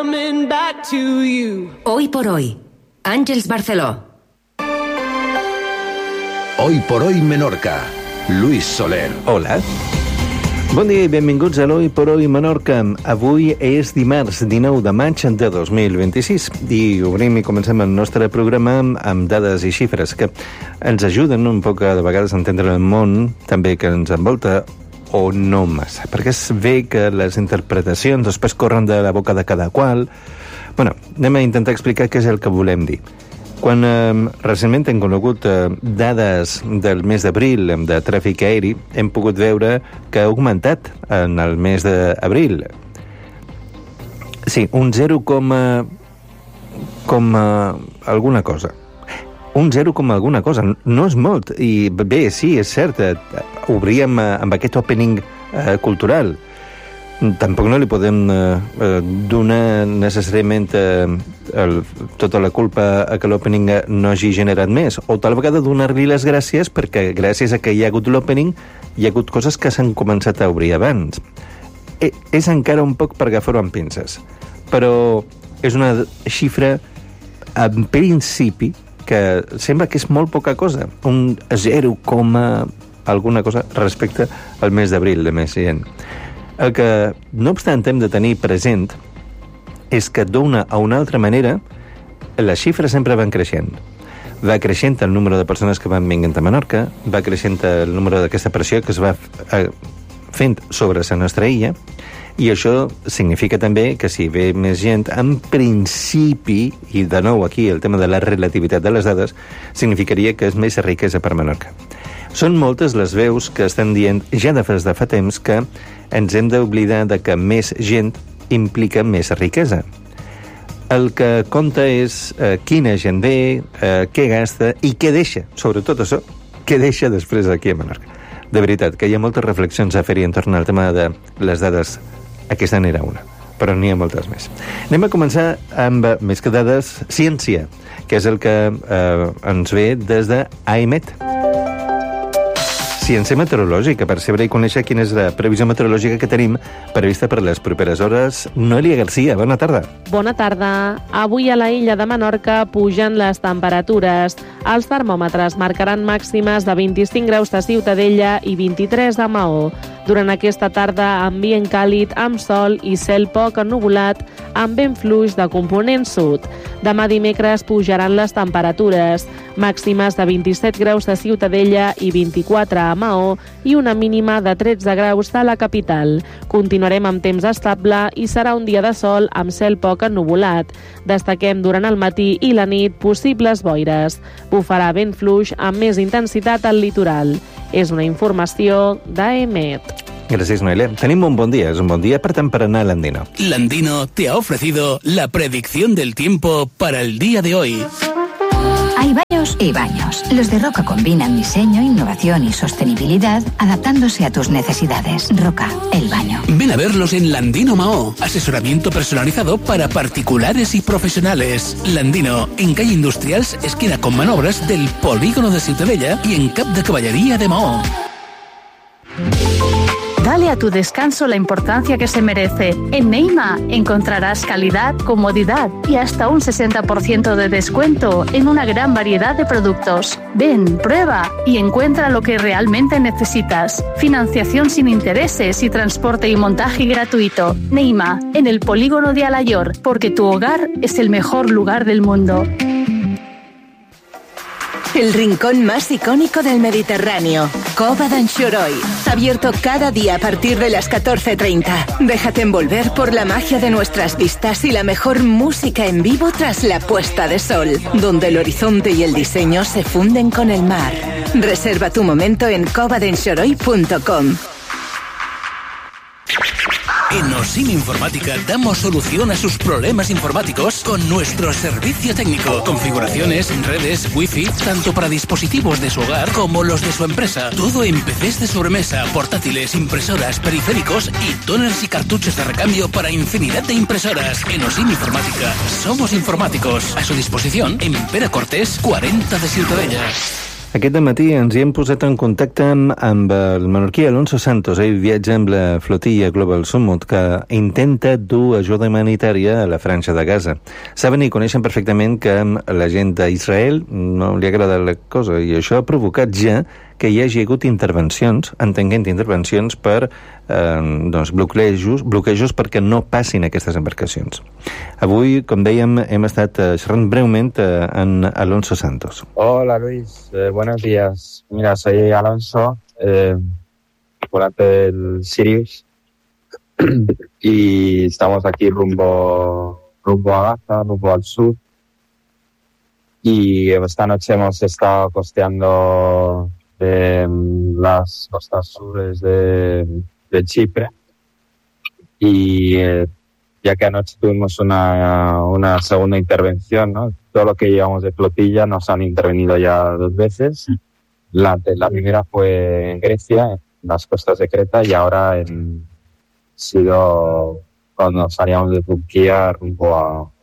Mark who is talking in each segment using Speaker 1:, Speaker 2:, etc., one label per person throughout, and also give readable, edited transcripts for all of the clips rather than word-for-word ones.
Speaker 1: Hoy por hoy, Àngels Barceló.
Speaker 2: Hoy por hoy Menorca, Luis Soler.
Speaker 3: Hola. Bon dia i benvinguts a l'Hoy por Hoy Menorca. Avui és dimarts 19 de maig de 2026 i obrim i comencem el nostre programa amb dades i xifres que ens ajuden un poc de vegades a entendre el món també que ens envolta, o no massa, perquè és bé que les interpretacions després corren de la boca de cada qual. Bueno, anem a intentar explicar què és el que volem dir. Quan recentment hem conegut dades del mes d'abril de tràfic aeri, hem pogut veure que ha augmentat en el mes d'abril. Sí, un 0, alguna cosa. Un 0, alguna cosa. No és molt. I bé, sí, és cert, obríem amb aquest opening cultural. Tampoc no li podem donar necessàriament tota la culpa a que l'opening no hagi generat més, o tal vegada donar-li les gràcies perquè gràcies a que hi ha hagut l'opening hi ha hagut coses que s'han començat a obrir abans. És encara un poc per agafar-ho amb pinces, però és una xifra en principi que sembla que és molt poca cosa, un 0, alguna cosa respecte al mes d'abril de més gent. El que, no obstant, hem de tenir present és que d'una a una altra manera les xifres sempre van creixent. Va creixent el número de persones que van venint a Menorca, va creixent el número d'aquesta pressió que es va fent sobre la nostra illa, i això significa també que si ve més gent, en principi, i de nou aquí el tema de la relativitat de les dades, significaria que és més riquesa per Menorca. Són moltes les veus que estan dient ja de fa temps que ens hem d'oblidar de que més gent implica més riquesa. El que compta és quina gent ve, què gasta i què deixa, sobretot això, què deixa després aquí a Menorca. De veritat, que hi ha moltes reflexions a fer-hi entorn al tema de les dades. Aquesta n'era una, però n'hi ha moltes més. Anem a començar amb, més que dades, ciència, que és el que ens ve des d'AEMET. Ciència meteorològica, per saber i conèixer quina és la previsió meteorològica que tenim prevista per les properes hores. Noelia Garcia, bona tarda.
Speaker 4: Bona tarda. Avui a la illa de Menorca pugen les temperatures. Els termòmetres marcaran màximes de 25 graus de Ciutadella i 23 de Maó. Durant aquesta tarda, ambient càlid, amb sol i cel poc ennuvolat, amb vent fluix de component sud. Demà dimecres pujaran les temperatures, màximes de 27 graus de Ciutadella i 24 a Maó i una mínima de 13 graus de la capital. Continuarem amb temps estable i serà un dia de sol amb cel poc ennuvolat. Destaquem durant el matí i la nit possibles boires. Bufarà vent fluix amb més intensitat al litoral. És una informació d'AEMET.
Speaker 3: Gràcies, Noelia. Tenim un bon dia. És un bon dia, per tant, per anar a l'Andino.
Speaker 5: L'Andino te ha ofrecido la predicción del tiempo para el día de hoy.
Speaker 6: Hay baños y baños. Los de Roca combinan diseño, innovación y sostenibilidad, adaptándose a tus necesidades. Roca, el baño.
Speaker 5: Ven a verlos en Landino Mahó. Asesoramiento personalizado para particulares y profesionales. Landino, en calle Industrials, esquina con Manobras del Polígono de Ciutadella y en Cap de Caballería de Mahó.
Speaker 7: Dale a tu descanso la importancia que se merece. En Neima encontrarás calidad, comodidad y hasta un 60% de descuento en una gran variedad de productos. Ven, prueba y encuentra lo que realmente necesitas. Financiación sin intereses y transporte y montaje gratuito. Neima, en el polígono de Alayor, porque tu hogar es el mejor lugar del mundo.
Speaker 8: El rincón más icónico del Mediterráneo, Cova d'en Xoroi. Abierto cada día a partir de las 14:30. Déjate envolver por la magia de nuestras vistas y la mejor música en vivo tras la puesta de sol, donde el horizonte y el diseño se funden con el mar. Reserva tu momento en covadenxoroi.com.
Speaker 5: En Osim Informática damos solución a sus problemas informáticos con nuestro servicio técnico. Configuraciones, redes, wifi, tanto para dispositivos de su hogar como los de su empresa. Todo en PCs de sobremesa, portátiles, impresoras, periféricos y toners y cartuchos de recambio para infinidad de impresoras. En Osim Informática somos informáticos. A su disposición en Pere Cortés 40 de Ciutadella.
Speaker 3: Aquest matí ens hi hem posat en contacte amb el menorquí Alonso Santos. Ell viatja amb la flotilla Global Summit que intenta dur ajuda humanitària a la Franja de Gaza. Saben i coneixen perfectament que la gent d'Israel no li agrada la cosa i això ha provocat ja que hi hagi hagut intervencions, entenguent intervencions per bloquejos perquè no passin aquestes embarcacions. Avui, com dèiem, hem estat xerrant breument amb Alonso Santos.
Speaker 9: Hola Luis, buenos días. Mira, soy Alonso, volante del Sirius y estamos aquí rumbo a Gaza, rumbo al sur. Y esta noche hemos estado costeando las costas sures de Chipre y ya que anoche tuvimos una segunda intervención, ¿no? Todo lo que llevamos de flotilla nos han intervenido ya 2 veces. La primera fue en Grecia, en las costas de Creta, y ahora cuando salíamos de Turquía rumbo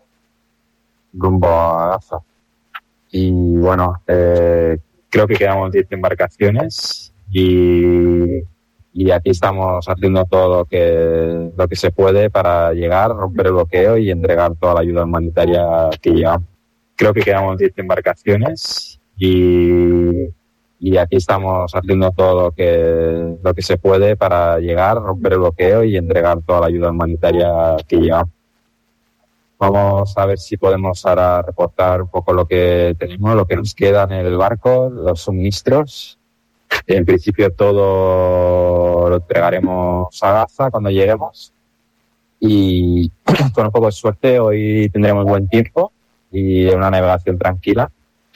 Speaker 9: a Gaza. Y bueno, creo que quedamos 10 embarcaciones y aquí estamos haciendo todo lo que se puede para llegar, romper el bloqueo y entregar toda la ayuda humanitaria que llevamos. Creo que quedamos 10 embarcaciones y aquí estamos haciendo todo lo que se puede para llegar, romper el bloqueo y entregar toda la ayuda humanitaria que llevamos. Vamos a ver si podemos ahora reportar un poco lo que tenemos, lo que nos queda en el barco, los suministros. En principio todo lo entregaremos a Gaza cuando lleguemos. Y con un poco de suerte hoy tendremos buen tiempo y una navegación tranquila.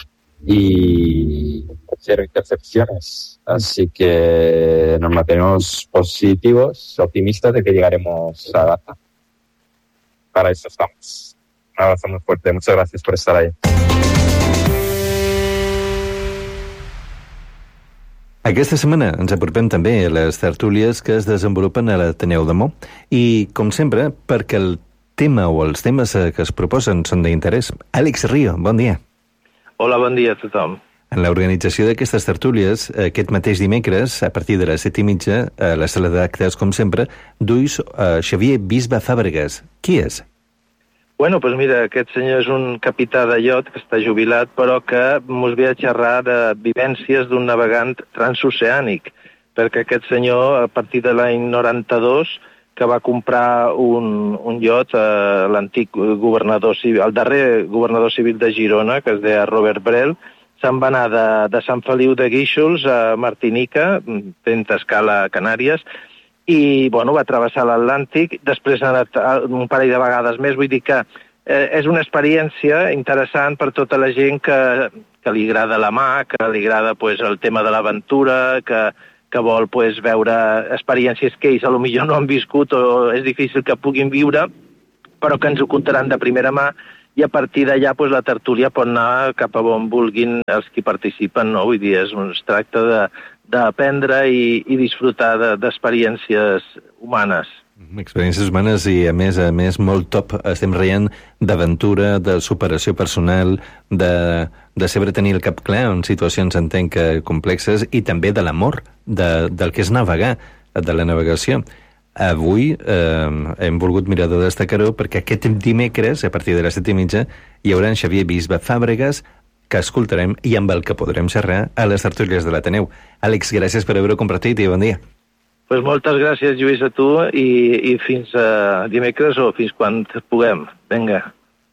Speaker 9: Y 0 intercepciones. Así que nos mantenemos positivos, optimistas de que llegaremos a Gaza. Para eso estamos. Un abrazo muy fuerte. Muchas gracias por estar ahí.
Speaker 3: Aquesta setmana ens apropem també a les tertúlies que es desenvolupen a l'Ateneu de Mo. I, com sempre, perquè el tema o els temes que es proposen són d'interès, Àlex Rio, bon dia.
Speaker 10: Hola, bon dia a tothom.
Speaker 3: En l'organització d'aquestes tertúlies, aquest mateix dimecres, a partir de les 7:30, a la sala d'actes, com sempre, duis Xavier Bisbe Fàbregas. Qui és?
Speaker 10: Bueno, doncs mira, aquest senyor és un capità de iot que està jubilat, però que mos ve a xerrar de vivències d'un navegant transoceànic, perquè aquest senyor, a partir de l'any 92, que va comprar un iot a l'antic governador civil, el darrer governador civil de Girona, que es deia Robert Brel, se'n va anar de Sant Feliu de Guíxols a Martinica, fent escala a Canàries, i bueno, va travessar l'Atlàntic, després ha anat un parell de vegades més, vull dir que és una experiència interessant per tota la gent que li agrada la mà, que li agrada pues, el tema de l'aventura, que vol pues, veure experiències que ells potser no han viscut o és difícil que puguin viure, però que ens ho contaran de primera mà, i a partir d'allà pues, la tertúlia pot anar cap a on vulguin els que participen, no? Vull dir, es tracta d'aprendre i disfrutar d'experiències humanes.
Speaker 3: Experiències humanes i, a més, molt top. Estem reient d'aventura, de superació personal, de saber tenir el cap clar en situacions, entenc, complexes, i també de l'amor, del que és navegar, de la navegació. Avui hem volgut mirar de destacar-ho perquè aquest dimecres, a partir de les 7:30, hi haurà en Xavier Bisbe Fàbregas, que escoltarem i amb el que podrem xerrar a les tertúlies de l'Ateneu. Àlex, gràcies per haver-ho compartit i bon dia.
Speaker 10: Pues moltes gràcies, Lluís, a tu i fins dimecres o fins quan puguem. Vinga.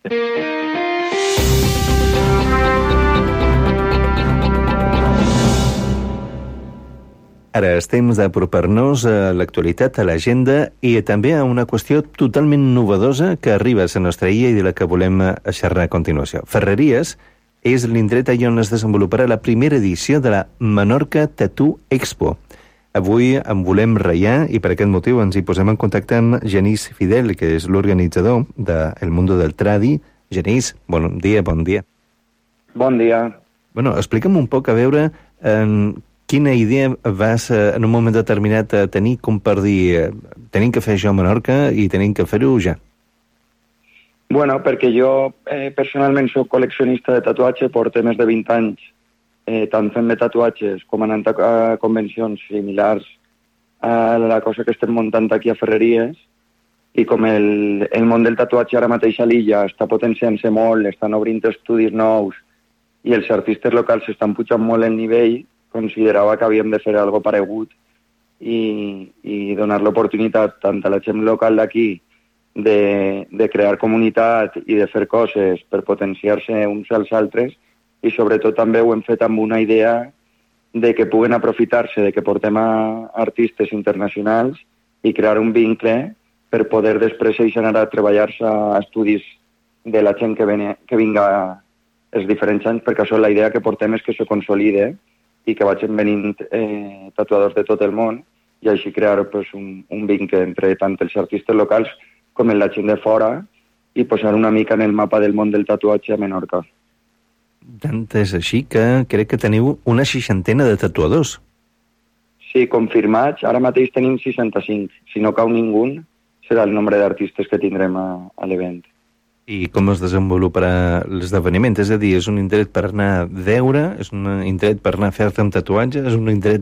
Speaker 3: Ara és temps d'apropar-nos a l'actualitat, a l'agenda i també a una qüestió totalment novedosa que arriba a la nostra illa i de la que volem xerrar a continuació. Ferreries és l'indret on es desenvoluparà la primera edició de la Menorca Tattoo Expo. Avui en volem reiar i per aquest motiu ens hi posem en contacte amb Genís Fidel, que és l'organitzador de El Mundo del Tradi. Genís, bon dia, bon dia.
Speaker 11: Bon dia.
Speaker 3: Bueno, explica'm un poc a veure quina idea vas en un moment determinat tenir com per dir tenim que fer això a Menorca i tenim que fer-ho ja.
Speaker 11: Bueno, perquè jo personalment soc col·leccionista de tatuatge, porto més de 20 anys tant fent tatuatges com anant a convencions similars a la cosa que estem muntant aquí a Ferreries, i com el món del tatuatge ara mateix a l'illa està potenciant-se molt, estan obrint estudis nous i els artistes locals estan pujant molt el nivell, considerava que havíem de fer alguna cosa paregut i donar l'oportunitat tant a la gent local d'aquí de crear comunitat i de fer coses per potenciar-se uns als altres, i sobretot també ho hem fet amb una idea de que puguen aprofitar-se de que portem a artistes internacionals i crear un vincle per poder després ells anar a treballar-se a estudis de la gent que vinga els diferents anys, perquè això la idea que portem és que se consolide i que vagin venint tatuadors de tot el món i així crear pues, un vincle entre tant els artistes locals com la gent de fora i posar una mica en el mapa del món del tatuatge a Menorca.
Speaker 3: Tant és així que crec que teniu una 60 de tatuadors.
Speaker 11: Sí, confirmats. Ara mateix tenim 65. Si no cau ningú, serà el nombre d'artistes que tindrem a l'event.
Speaker 3: I com es desenvoluparà l'esdeveniment? És a dir, és un indret per anar a veure, és un indret per anar a fer-te un tatuatge, és un indret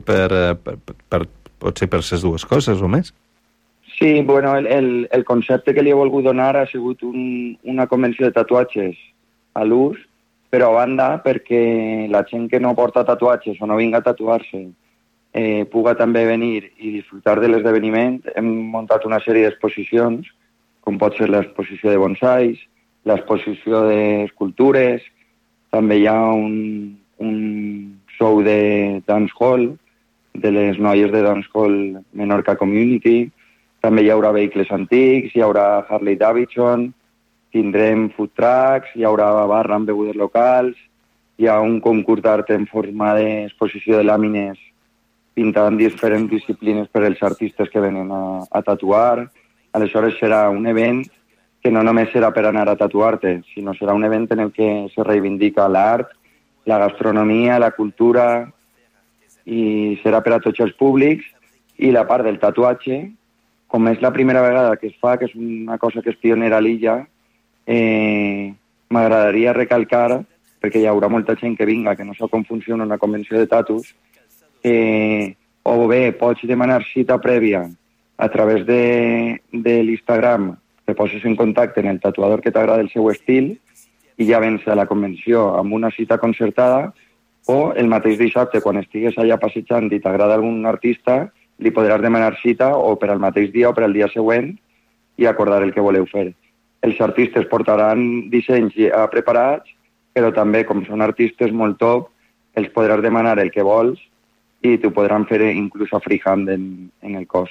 Speaker 3: pot ser per les dues coses o més?
Speaker 11: Sí, bueno, el concepte que li he volgut donar ha sigut una convenció de tatuatges a l'ús, però a banda perquè la gent que no porta tatuatges o no vinga a tatuar-se puga també venir i disfrutar de l'esdeveniment. Hem muntat una sèrie d'exposicions, com pot ser l'exposició de bonsais, l'exposició d'escultures, també hi ha un show de dancehall, de les noies de dancehall Menorca Community, també hi haurà vehicles antics, hi haurà Harley Davidson, tindrem food trucks, hi haurà barra amb begudes locals, hi ha un concurs d'art en forma d'exposició de làmines pintant diferents disciplines per als artistes que venen a tatuar. Aleshores serà un event que no només serà per anar a tatuar-te, sinó serà un event en el que se reivindica l'art, la gastronomia, la cultura, i serà per a tots els públics. I la part del tatuatge, com és la primera vegada que es fa, que és una cosa que és pionera a l'illa, m'agradaria recalcar, perquè hi haurà molta gent que vinga, que no sap com funciona una convenció de tatus, o bé pots demanar cita prèvia a través de l'Instagram, te poses en contacte amb el tatuador que t'agrada el seu estil i ja vens a la convenció amb una cita concertada, o el mateix dissabte, quan estigues allà passejant i t'agrada algun artista, li podràs demanar cita o per al mateix dia o per al dia següent i acordar el que voleu fer. Els artistes portaran dissenys ja preparats, però també, com són artistes molt top, els podràs demanar el que vols i t'ho podran fer inclús a freehand en el cos.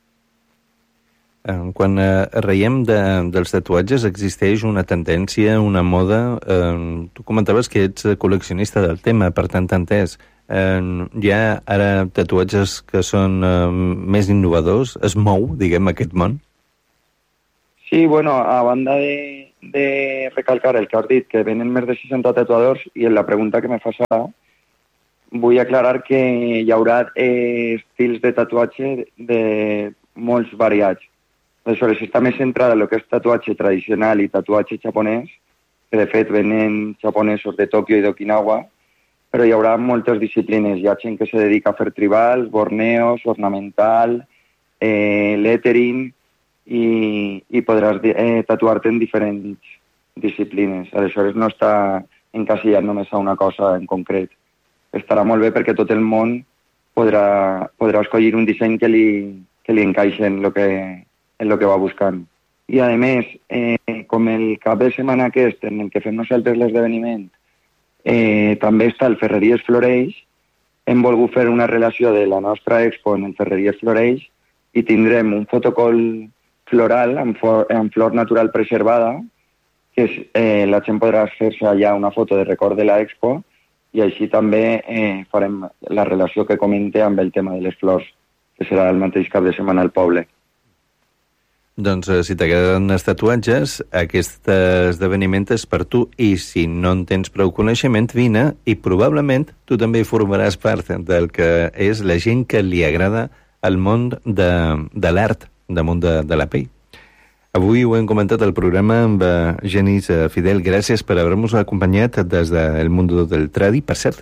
Speaker 3: Quan reiem dels tatuatges, existeix una tendència, una moda. Tu comentaves que ets col·leccionista del tema, per tant t'entès. Hi ha ara tatuatges que són més innovadors? Es mou, diguem, aquest món?
Speaker 11: Sí, bueno, a banda de recalcar el que has dit, que venen més de 60 tatuadors, i en la pregunta que me fas ara, vull aclarar que hi haurà estils de tatuatge de molts variats. Aleshores, està més centrada en el que és tatuatge tradicional i tatuatge japonès, que de fet venen japonesos de Tòquio i d'Okinawa, però hi haurà moltes disciplines. Hi ha gent que se dedica a fer tribals, borneos, ornamental, lettering, i podràs tatuar-te en diferents disciplines. Aleshores, no està encasillat només a una cosa en concret. Estarà molt bé perquè tot el món podrà escollir un disseny que li encaixa en lo que va buscant. I, a més, com el cap de setmana aquest, en el que fem nosaltres l'esdeveniment, també està el Ferreries Floreix, hem volgut fer una relació de la nostra expo en el Ferreries Floreix i tindrem un fotocol floral amb flor natural preservada, que la gent podrà fer-se allà una foto de record de l'expo, i així també farem la relació que comente amb el tema de les flors, que serà el mateix cap de setmana al poble.
Speaker 3: Doncs si t'agraden els tatuatges, aquest esdeveniment és per tu, i si no en tens prou coneixement, vine, i probablement tu també formaràs part del que és la gent que li agrada el món de l'art, damunt de la pell. Avui ho hem comentat al programa amb Genís Fidel. Gràcies per haver-nos acompanyat des del món del tradi. Per cert,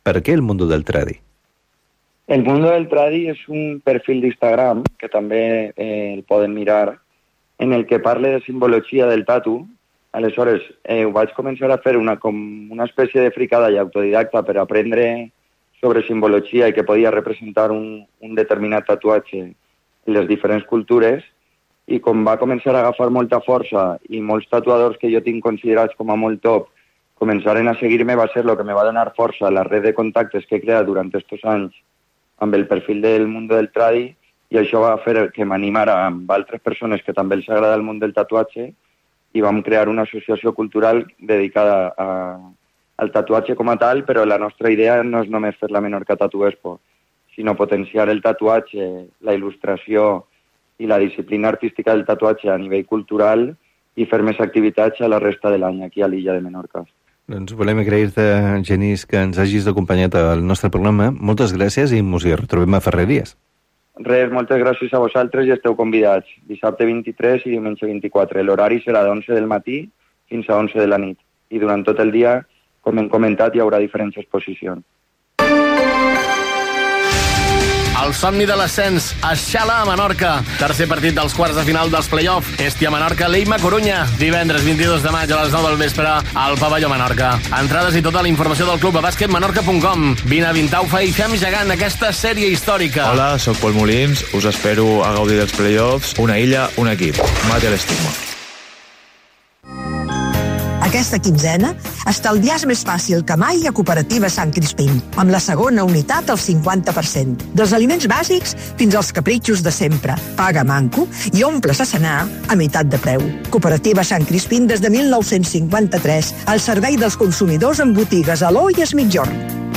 Speaker 3: ¿Para qué el mundo del tradi?
Speaker 11: El mundo del tradi és un perfil d'Instagram, que també el poden mirar, en el que parle de simbologia del tatu. Aleshores, ho vaig començar a fer com una espècie de fricada i autodidacta per aprendre sobre simbologia i que podia representar un determinat tatuatge en les diferents cultures, i com va començar a agafar molta força i molts tatuadors que jo tinc considerats com a molt top començaren a seguir-me, va ser el que me va donar força a la red de contactes que he creat durant aquests anys amb el perfil del mundo del tradi, i això va fer que m'animara amb altres persones que també els agrada el món del tatuatge, i vam crear una associació cultural dedicada al tatuatge com a tal, però la nostra idea no és només fer la Menorca Tattoo Expo, sinó potenciar el tatuatge, la il·lustració i la disciplina artística del tatuatge a nivell cultural i fer més activitats a la resta de l'any aquí a l'illa de Menorca.
Speaker 3: Doncs volem agrair-te, Genís, que ens hagis acompanyat al nostre programa. Moltes gràcies i ens hi retrobem a Ferreries.
Speaker 11: Res, moltes gràcies a vosaltres i esteu convidats. Dissabte 23 i diumenge 24. L'horari serà d'11 del matí fins a 11 de la nit. I durant tot el dia, com hem comentat, hi haurà diferents exposicions.
Speaker 12: El somni de l'ascens, Schala a Menorca. Tercer partit dels quarts de final dels play-off. Estia Menorca, Leima Corunya. Divendres 22 de maig a les 9 del vespre al Pavelló Menorca. Entrades i tota la informació del club a basquetmenorca.com. Vine a Vintaufa i fem gegant aquesta sèrie històrica.
Speaker 13: Hola, sóc Pol Molins. Us espero a gaudir dels play-offs. Una illa, un equip. Mate l'estigma.
Speaker 14: Aquesta quinzena, estalviar és més fàcil que mai a Cooperativa Sant Crispín, amb la segona unitat al 50%. Dels aliments bàsics fins als capritxos de sempre. Paga manco i omples a cenar a meitat de preu. Cooperativa Sant Crispín des de 1953, al servei dels consumidors en botigues a l'O i a Migjorn.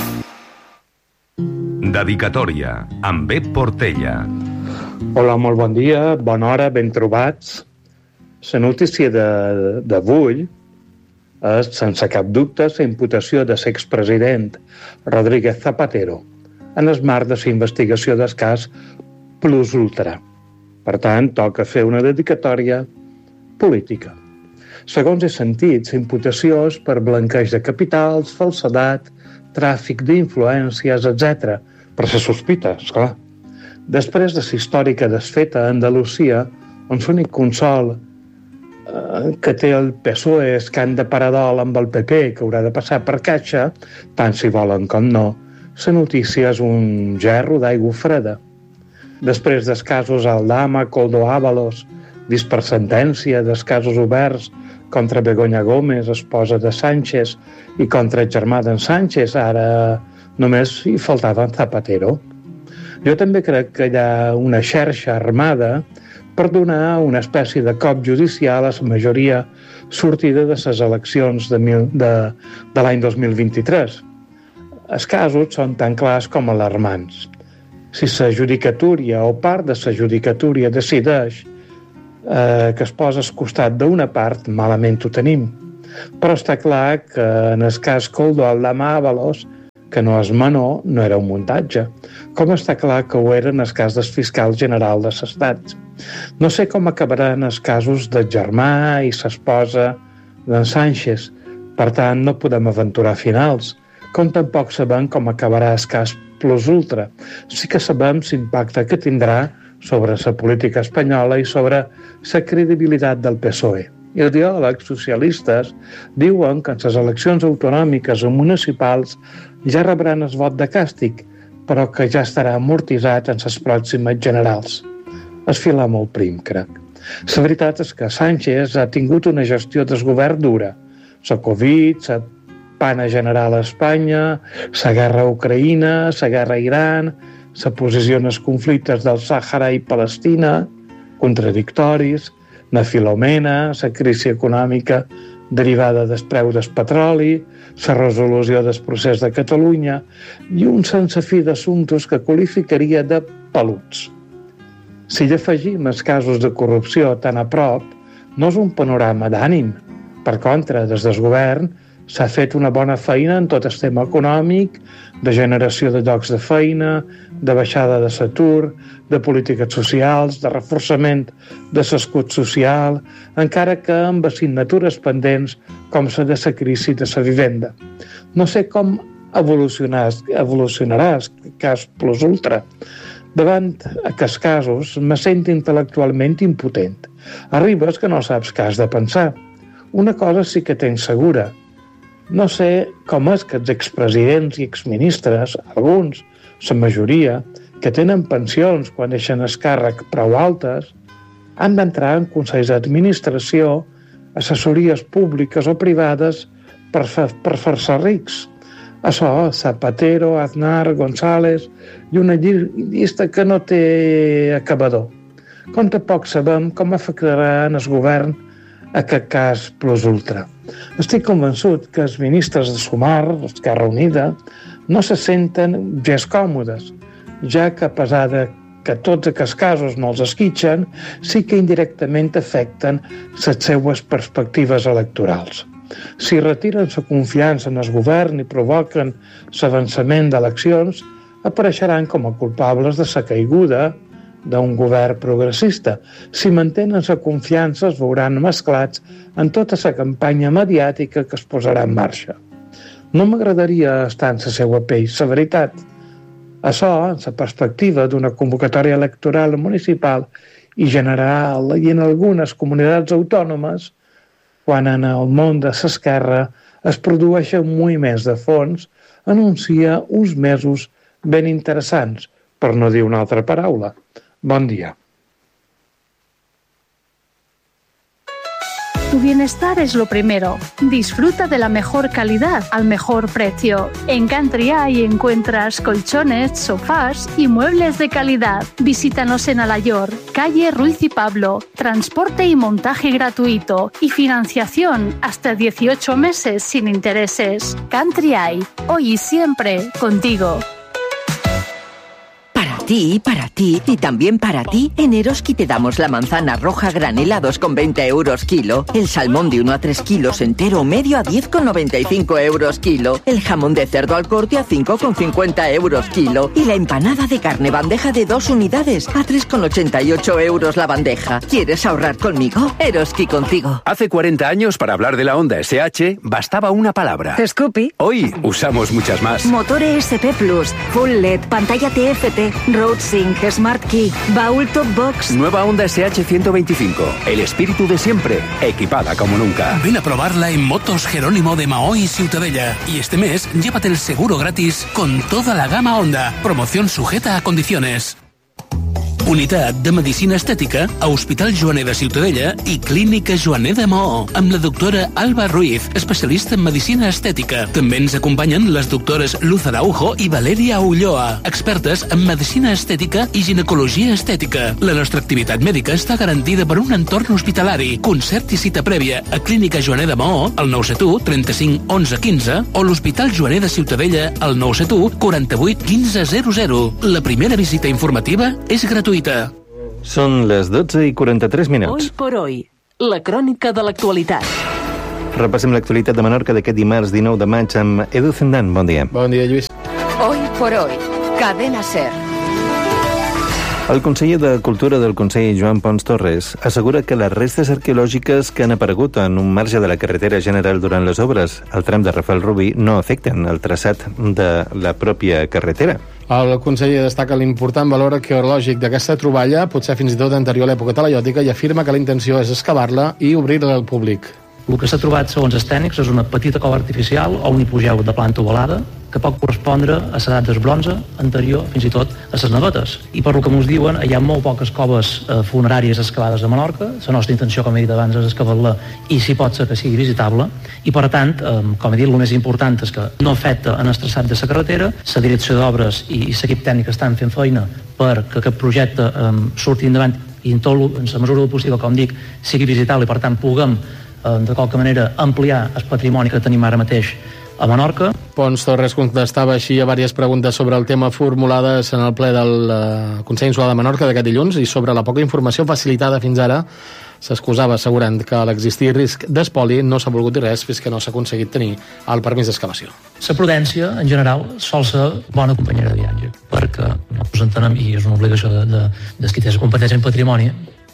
Speaker 2: Dedicatòria, amb Pep Portella.
Speaker 15: Hola, molt bon dia, bona hora, ben trobats. La notícia d'avui és, sense cap dubte, la imputació de l'expresident Rodríguez Zapatero en el marc de la investigació del cas Plus Ultra. Per tant, toca fer una dedicatòria política. Segons he sentit, la imputació és per blanqueig de capitals, falsedat, tràfic d'influències, etc. Per la sospita, esclar. Després de la històrica desfeta a Andalusia, on l'únic consol que té el PSOE és que han de parar dol amb el PP, que haurà de passar per caixa, tant si volen com no, la notícia és un gerro d'aigua freda. Després dels casos Aldama, Koldo Ábalos, vist per sentència, dels casos oberts contra Begoña Gómez, esposa de Sánchez, i contra el germà d'en Sánchez, ara només hi faltava en Zapatero. Jo també crec que hi ha una xarxa armada per donar una espècie de cop judicial a la majoria sortida de les eleccions de l'any 2023. Els casos són tan clars com alarmants. Si la judicatúria o part de la judicatúria decideix que es posa al costat d'una part, malament ho tenim. Però està clar que en el cas Koldo Aldama Ábalos, que no és menor, no era un muntatge, com està clar que ho era en el cas del fiscal general de l'Estat. No sé com acabaran els casos del germà i l'esposa d'en Sánchez, per tant no podem aventurar finals, com tampoc sabem com acabarà el cas Plus Ultra. Sí que sabem l'impacte que tindrà sobre la política espanyola i sobre la credibilitat del PSOE. I els ideòlegs socialistes diuen que en les eleccions autonòmiques o municipals ja rebran el vot de càstig, però que ja estarà amortitzat en les pròximes generals. Es fila molt prim, crec. La veritat és que Sánchez ha tingut una gestió desgovern dura. La Covid, la pana general a Espanya, la guerra a Ucraïna, la guerra a Iran, la posició en els conflictes del Sàhara i Palestina, contradictoris, la Filomena, la crisi econòmica derivada del preu del petroli, la resolució del procés de Catalunya i un sense fi d'assumptes que qualificaria de peluts. Si hi afegim els casos de corrupció tan a prop, no és un panorama d'ànim. Per contra, des del govern s'ha fet una bona feina en tot el tema econòmic, de generació de llocs de feina, de baixada de l'atur, de polítiques socials, de reforçament de l'escut social, encara que amb assignatures pendents com la de la crisi de la vivenda. No sé com evolucionaràs cas plus ultra. Davant aquests casos me sento intel·lectualment impotent. Arribes que no saps què has de pensar. Una cosa sí que tens segura. No sé com és que els expresidents i exministres, alguns, la majoria, que tenen pensions quan deixen el càrrec prou altes, han d'entrar en consells d'administració, assessories públiques o privades per fer-se rics. Això, Zapatero, Aznar, González i una llista que no té acabador. Com tampoc sabem com afectarà en el govern aquest cas plus ultra. Estic convençut que els ministres de Sumar, Esquerra Unida, no se senten gens còmodes, ja que a pesar de que tots aquests casos no els esquitxen, sí que indirectament afecten les seues perspectives electorals. Si retiren la confiança en el govern i provoquen l'avançament d'eleccions, apareixeran com a culpables de la caiguda d'un govern progressista. Si mantenen la confiança, es veuran mesclats en tota la campanya mediàtica que es posarà en marxa. No m'agradaria estar en la seva pell, la veritat. Això, en la perspectiva d'una convocatòria electoral municipal i general i en algunes comunitats autònomes, quan en el món de l'esquerra es produeixen moviments de fons, anuncia uns mesos ben interessants, per no dir una altra paraula. Bon dia.
Speaker 7: Tu bienestar es lo primero. Disfruta de la mejor calidad al mejor precio. En Country Eye encuentras colchones, sofás y muebles de calidad. Visítanos en Alayor, calle Ruiz y Pablo. Transporte y montaje gratuito y financiación hasta 18 meses sin intereses. Country Eye, hoy y siempre contigo.
Speaker 16: Para ti y también para ti, en Eroski te damos la manzana roja granelados con 20 euros kilo, el salmón de 1 a 3 kilos entero o medio a 10,95 euros kilo, el jamón de cerdo al corte a 5,50 euros kilo y la empanada de carne bandeja de 2 unidades a 3,88 euros la bandeja. ¿Quieres ahorrar conmigo? Eroski contigo.
Speaker 2: Hace 40 años, para hablar de la Honda SH, bastaba una palabra.
Speaker 16: Scoopy.
Speaker 2: Hoy usamos muchas más.
Speaker 6: Motor ESP Plus, Full LED, pantalla TFT, RoadSync, Smart Key, baúl Top Box.
Speaker 2: Nueva Honda SH 125. El espíritu de siempre, equipada como nunca.
Speaker 5: Ven a probarla en Motos Jerónimo de Mahó y Ciutadella. Y este mes, llévate el seguro gratis con toda la gama Honda. Promoción sujeta a condiciones. Unitat de Medicina Estètica a Hospital Joaner de Ciutadella i Clínica Joaner de Mahó, amb la doctora Alba Ruiz, especialista en Medicina Estètica. També ens acompanyen les doctores Luz Araujo i Valeria Ulloa, expertes en Medicina Estètica i Ginecologia Estètica. La nostra activitat mèdica està garantida per un entorn hospitalari. Concert i cita prèvia a Clínica Joaner de Mahó, al 971 35 11 15, o l'Hospital Joaner de Ciutadella, al 971 48 15 00. La primera visita informativa és gratuïta.
Speaker 3: Són les 12:43 minuts.
Speaker 17: Hoy por hoy, la crònica de l'actualitat.
Speaker 3: Repassem l'actualitat de Menorca d'aquest dimarts 19 de maig amb Edu Zendan. Bon dia.
Speaker 18: Bon dia, Lluís.
Speaker 1: Hoy por hoy, Cadena SER.
Speaker 3: El conseller de Cultura del Consell, Joan Pons Torres, assegura que les restes arqueològiques que han aparegut en un marge de la carretera general durant les obres al tram de Rafael Rubí no afecten el traçat de la pròpia carretera.
Speaker 18: El conseller destaca l'important valor arqueològic d'aquesta troballa, potser fins i tot anterior a l'època talaiòtica, i afirma que la intenció és excavar-la i obrir-la al públic.
Speaker 19: El que s'ha trobat, segons els tècnics, és una petita cova artificial o un hipogeu de planta ovalada que pot correspondre a l'edat del bronze anterior, fins i tot a les navetes. I per lo que ens diuen, hi ha molt poques coves funeràries excavades a Menorca. La nostra intenció, com he dit abans, és excavar-la i si pot ser que sigui visitable. I per tant, com he dit, el més important és que no afecta en el traçat de la carretera. La direcció d'obres i l'equip tècnic estan fent feina perquè aquest projecte surti endavant i en la mesura del possible, com dic, sigui visitable i per tant puguem de qualque manera ampliar el patrimoni que tenim ara mateix a Menorca.
Speaker 18: Pons Torres contestava així a diverses preguntes sobre el tema formulades en el ple del Consell Insular de Menorca d'aquest dilluns i sobre la poca informació facilitada fins ara. S'excusava assegurant que a l'existir risc d'espoli no s'ha volgut dir res fins que no s'ha aconseguit tenir el permís d'excavació.
Speaker 19: La prudència, en general, sol ser bona companyera de viatge, perquè ens entenem, i és una obligació de qui té la competència en patrimoni,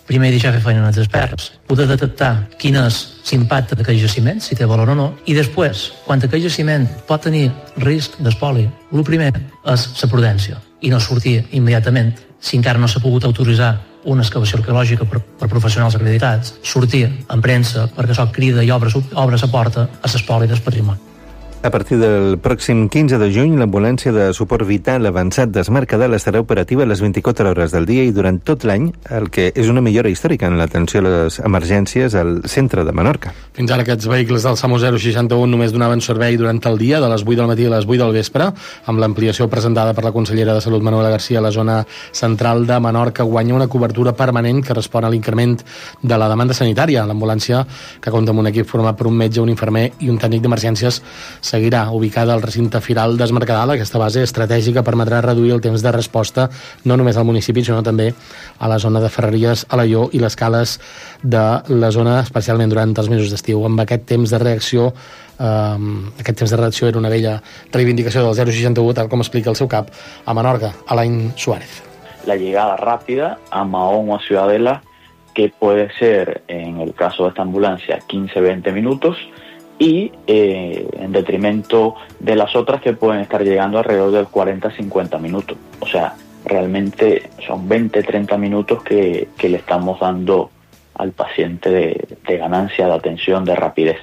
Speaker 19: primer deixar fer feina als experts, poder detectar quin és l'impacte d'aquest jaciment, si té valor o no, i després, quan aquest jaciment pot tenir risc d'espoli, el primer és la prudència, i no sortir immediatament, si encara no s'ha pogut autoritzar una excavació arqueològica per professionals acreditats, sortir en premsa perquè això crida i obre la porta a l'espoli del patrimoni.
Speaker 3: A partir del pròxim 15 de juny, l'ambulància de suport vital avançat d'Es Mercadal estarà operativa a les 24 hores del dia i durant tot l'any, el que és una millora històrica en l'atenció a les emergències al centre de Menorca.
Speaker 18: Fins ara aquests vehicles del SAMU 061 només donaven servei durant el dia, de les 8 del matí a les 8 del vespre, amb l'ampliació presentada per la consellera de Salut Manuela García a la zona central de Menorca guanya una cobertura permanent que respon a l'increment de la demanda sanitària. L'ambulància, que compta amb un equip format per un metge, un infermer i un tècnic d'emergències, seguirà ubicada al recinte firal d'Es Mercadal. Aquesta base estratègica permetrà reduir el temps de resposta no només al municipi, sinó també a la zona de Ferreries, Alaior i les cales de la zona, especialment durant els mesos d'estiu. Amb aquest temps de reacció era una vella reivindicació del 061, tal com explica el seu cap a Menorca, Alain Suárez.
Speaker 20: La llegada rápida a Mahón o a Ciudadela, que puede ser, en el caso de esta ambulancia, 15-20 minutos, y en detrimento de las otras que pueden estar llegando alrededor del 40-50 minutos. O sea, realmente son 20-30 minutos que le estamos dando al paciente de ganancia, de atención, de rapidez.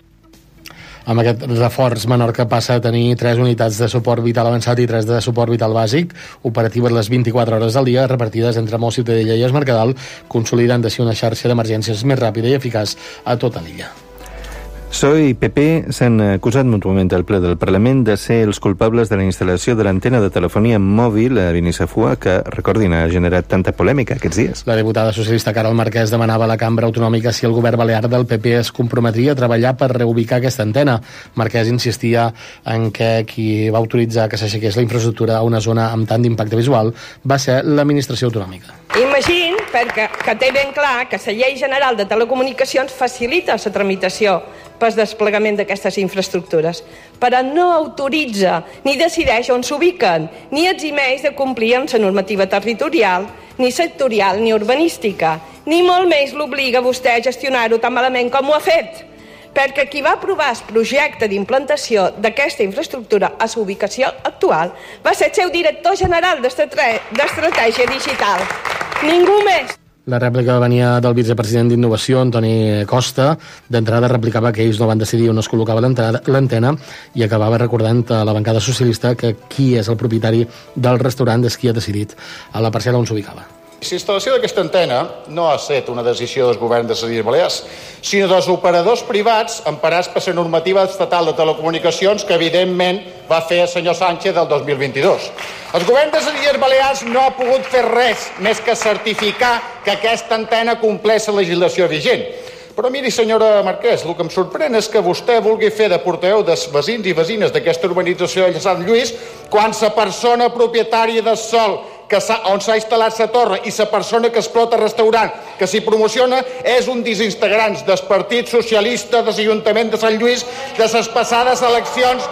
Speaker 18: Amb aquest reforç, Menorca passa a tenir 3 unitats de suport vital avançat i 3 de suport vital bàsic, operatives les 24 hores del dia, repartides entre Mó, Ciutadella i Es Mercadal, consolidant així una xarxa d'emergències més ràpida i eficaç a tota l'illa.
Speaker 3: PSOE i PP s'han acusat mútuament al ple del Parlament de ser els culpables de la instal·lació de l'antena de telefonia mòbil a Binisafua, que, recordin, ha generat tanta polèmica aquests dies.
Speaker 18: La diputada socialista Caral Marquès demanava a la cambra autonòmica si el govern balear del PP es comprometria a treballar per reubicar aquesta antena. Marquès insistia en que qui va autoritzar que s'aixequés la infraestructura a una zona amb tant d'impacte visual va ser l'administració autonòmica.
Speaker 21: Imagina, perquè que té ben clar que la Llei General de Telecomunicacions facilita la tramitació pel desplegament d'aquestes infraestructures, però no autoritza ni decideix on s'ubiquen, ni eximeix de complir amb la normativa territorial, ni sectorial, ni urbanística, ni molt més l'obliga a vostè a gestionar-ho tan malament com ho ha fet, perquè qui va aprovar el projecte d'implantació d'aquesta infraestructura a la ubicació actual va ser el seu director general d'Estratègia Digital. Ningú més.
Speaker 18: La rèplica venia del vicepresident d'Innovació, Antoni Costa. D'entrada replicava que ells no van decidir on es col·locava l'antena i acabava recordant a la bancada socialista que qui és el propietari del restaurant és qui ha decidit a la parcel·la on s'ubicava.
Speaker 22: La instal·lació d'aquesta antena no ha estat una decisió del govern de les Illes Balears, sinó dels operadors privats emparats per la normativa estatal de telecomunicacions que, evidentment, va fer el senyor Sánchez del 2022. El govern de les Illes Balears no ha pogut fer res més que certificar que aquesta antena compleix la legislació vigent. Però miri, senyora Marquès, el que em sorprèn és que vostè vulgui fer de portaveu dels veïns i veïnes d'aquesta urbanització de Sant Lluís quan la persona propietària del sòl on s'ha instal·lat la torre i la persona que explota el restaurant que s'hi promociona és un dels integrants del Partit Socialista de l'Ajuntament de Sant Lluís de les passades eleccions.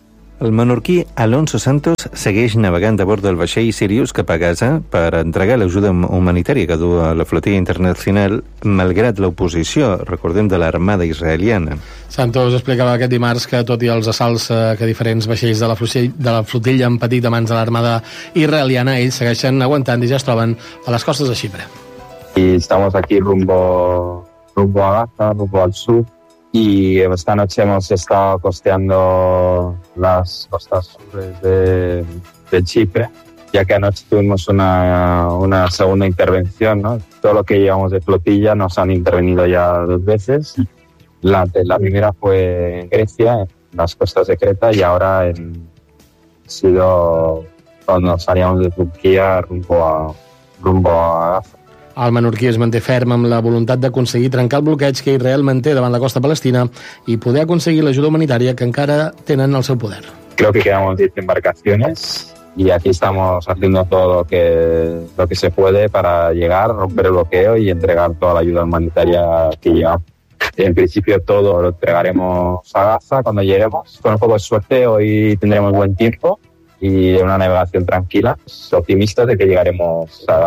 Speaker 3: El menorquí Alonso Santos segueix navegant a bord del vaixell Sirius cap a Gaza per entregar l'ajuda humanitària que du a la flotilla internacional malgrat l'oposició, recordem, de l'armada israeliana.
Speaker 18: Santos explicava aquest dimarts que, tot i els assalts que diferents vaixells de la flotilla han patit a mans de l'armada israeliana, ells segueixen aguantant i ja es troben a les costes de Xipre.
Speaker 9: Y estamos aquí rumbo a Gaza, rumbo al sur. Y esta noche hemos estado costeando las costas de Chipre, ya que anoche tuvimos una segunda intervención, ¿no? Todo lo que llevamos de flotilla nos han intervenido ya 2 veces. La primera fue en Grecia, en las costas de Creta, y ahora cuando salíamos de Turquía rumbo a Gaza.
Speaker 18: El menorquí es manté ferm amb la voluntat d'aconseguir trencar el bloqueig que Israel manté davant la costa palestina i poder aconseguir l'ajuda humanitària que encara tenen al seu poder.
Speaker 9: Creo que quedamos 10 embarcaciones y aquí estamos haciendo todo lo que se puede para llegar, romper el bloqueo y entregar toda la ayuda humanitaria que llevamos. En principio todo lo entregaremos a Gaza cuando lleguemos. Con un poco de suerte hoy tendremos buen tiempo y una navegación tranquila. Optimistas de que llegaremos a Gaza.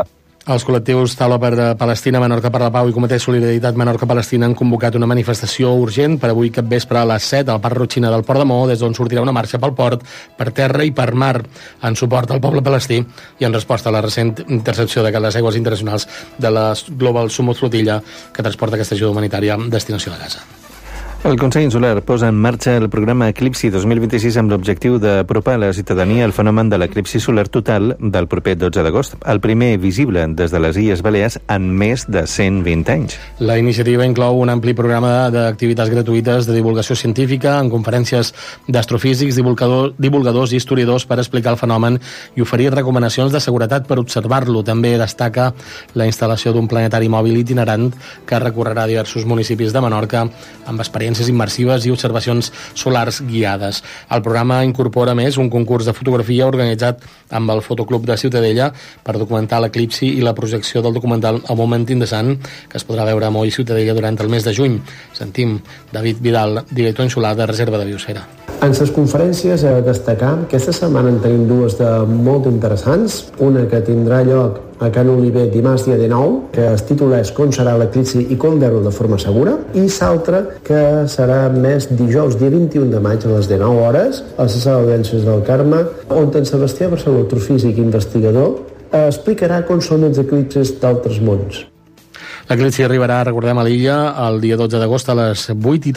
Speaker 18: Els col·lectius Taula per Palestina, Menorca per la Pau i Comitè Solidaritat Menorca-Palestina han convocat una manifestació urgent per avui capvespre a les 7 al Parc Rotxina del Port de Maó, des d'on sortirà una marxa pel port, per terra i per mar, en suport al poble palestí i en resposta a la recent intercepció de les aigües internacionals de la Global Summit Flotilla que transporta aquesta ajuda humanitària a destinació de Gaza.
Speaker 3: El Consell Insular posa en marxa el programa Eclipsi 2026 amb l'objectiu d'apropar a la ciutadania el fenomen de l'eclipsi solar total del proper 12 d'agost, el primer visible des de les Illes Balears en més de 120 anys.
Speaker 18: La iniciativa inclou un ampli programa d'activitats gratuïtes de divulgació científica, en conferències d'astrofísics, divulgadors i historiadors per explicar el fenomen i oferir recomanacions de seguretat per observar-lo. També destaca la instal·lació d'un planetari mòbil itinerant que recorrerà diversos municipis de Menorca amb experiències immersives i observacions solars guiades. El programa incorpora més un concurs de fotografia organitzat amb el Fotoclub de Ciutadella per documentar l'eclipsi i la projecció del documental A Moment in the Sun, que es podrà veure a Moll Ciutadella durant el mes de juny. Sentim David Vidal, director insular de Reserva de Biosfera.
Speaker 4: En les conferències a destacar que aquesta setmana en tenim dues de molt interessants. Una que tindrà lloc a Can Oliver dimarts dia 19, que es titula Com serà l'eclipsi i com veure-lo de forma segura, i l'altra que serà més dijous dia 21 de maig a les 19 hores a la sala d'audiències del Carme, on en Sebastià Barceló, astrofísic i investigador, explicarà com són els eclipsis d'altres mons.
Speaker 18: L'eclipsi arribarà, recordem, a l'illa el dia 12 d'agost a les